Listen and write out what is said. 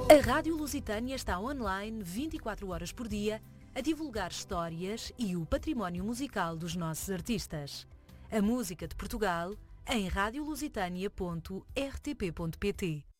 A Rádio Lusitânia está online 24 horas por dia a divulgar histórias e o património musical dos nossos artistas. A música de Portugal em radiolusitania.rtp.pt.